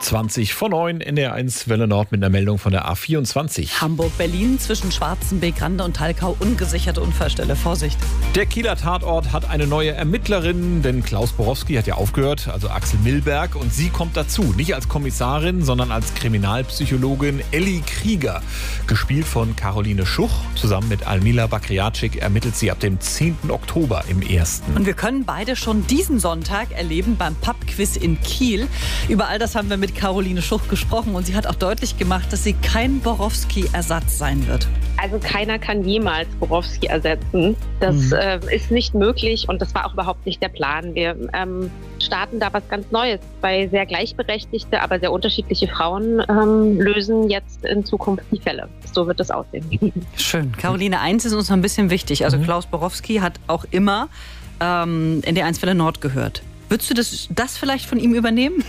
8:20 in der 1 Welle Nord mit einer Meldung von der A24. Hamburg-Berlin zwischen Schwarzenbeek, Rande und Talkau, ungesicherte Unfallstelle. Vorsicht. Der Kieler Tatort hat eine neue Ermittlerin, denn Klaus Borowski hat ja aufgehört, also Axel Milberg, und sie kommt dazu. Nicht als Kommissarin, sondern als Kriminalpsychologin Elli Krieger. Gespielt von Caroline Schuch. Zusammen mit Almila Bakriatschik ermittelt sie ab dem 10. Oktober im Ersten. Und wir können beide schon diesen Sonntag erleben beim Pub-Quiz in Kiel. Über all das haben wir mit Caroline Schuch gesprochen und sie hat auch deutlich gemacht, dass sie kein Borowski-Ersatz sein wird. Also keiner kann jemals Borowski ersetzen. Das ist nicht möglich und das war auch überhaupt nicht der Plan. Wir starten da was ganz Neues. Zwei sehr gleichberechtigte, aber sehr unterschiedliche Frauen lösen jetzt in Zukunft die Fälle. So wird das aussehen. Schön. Caroline, eins ist uns noch ein bisschen wichtig. Also Klaus Borowski hat auch immer in der 1 Welle Nord gehört. Würdest du das vielleicht von ihm übernehmen?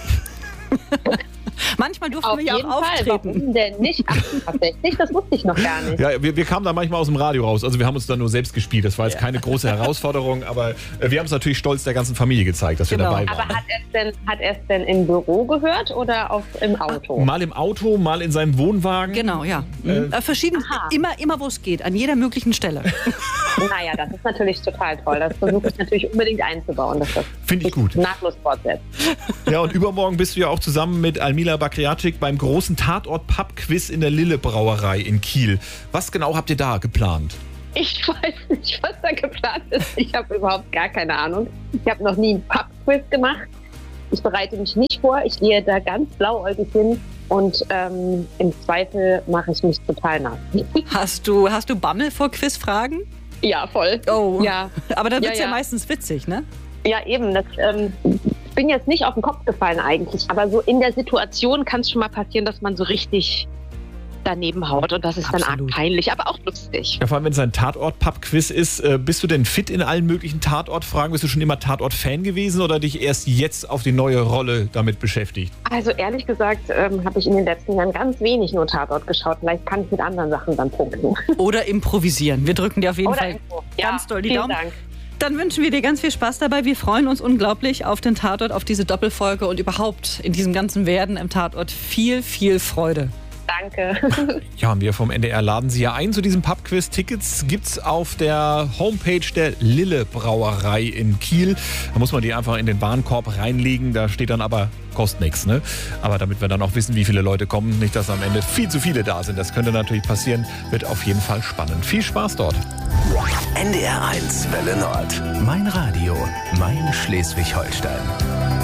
Manchmal durften wir ja auch auftreten. Warum denn nicht? Ach, tatsächlich, das wusste ich noch gar nicht. Ja, wir kamen da manchmal aus dem Radio raus. Also wir haben uns da nur selbst gespielt. Das war jetzt keine große Herausforderung, aber wir haben es natürlich stolz der ganzen Familie gezeigt, dass wir dabei waren. Aber hat er es denn im Büro gehört oder im Auto? Mal im Auto, mal in seinem Wohnwagen. Genau, ja. Verschieden, immer wo es geht, an jeder möglichen Stelle. Naja, das ist natürlich total toll. Das versuche ich natürlich unbedingt einzubauen, dass das finde ich gut. Nahtlos fortsetzt. Ja, und übermorgen bist du ja auch zusammen mit Almila Bakriatschik beim großen Tatort-Pub-Quiz in der Lille Brauerei in Kiel. Was genau habt ihr da geplant? Ich weiß nicht, was da geplant ist. Ich habe überhaupt gar keine Ahnung. Ich habe noch nie einen Pub-Quiz gemacht. Ich bereite mich nicht vor. Ich gehe da ganz blauäugig hin und im Zweifel mache ich mich total nass. Hast du Bammel vor Quizfragen? Ja, voll. Oh, ja. Aber dann wird es ja meistens witzig, ne? Ja, eben. Ich bin jetzt nicht auf den Kopf gefallen eigentlich, aber so in der Situation kann es schon mal passieren, dass man so richtig daneben haut und das ist dann arg peinlich, aber auch lustig. Ja, vor allem, wenn es ein Tatort-Pub-Quiz ist, bist du denn fit in allen möglichen Tatort-Fragen? Bist du schon immer Tatort-Fan gewesen oder dich erst jetzt auf die neue Rolle damit beschäftigt? Also ehrlich gesagt habe ich in den letzten Jahren ganz wenig nur Tatort geschaut. Vielleicht kann ich mit anderen Sachen dann punkten. Oder improvisieren. Wir drücken dir auf jeden Fall ganz doll die Daumen. Dank. Dann wünschen wir dir ganz viel Spaß dabei. Wir freuen uns unglaublich auf den Tatort, auf diese Doppelfolge und überhaupt in diesem ganzen Werden im Tatort viel, viel Freude. Danke. Ja, und wir vom NDR laden Sie ja ein zu diesem Pub-Quiz. Tickets gibt's auf der Homepage der Lille Brauerei in Kiel. Da muss man die einfach in den Warenkorb reinlegen. Da steht dann aber, kostet nichts, ne? Aber damit wir dann auch wissen, wie viele Leute kommen, nicht, dass am Ende viel zu viele da sind. Das könnte natürlich passieren. Wird auf jeden Fall spannend. Viel Spaß dort. NDR 1 Welle Nord. Mein Radio, mein Schleswig-Holstein.